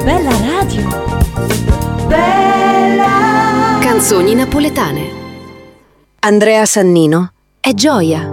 Bella radio. Bella. Canzoni napoletane. Andrea Sannino è gioia.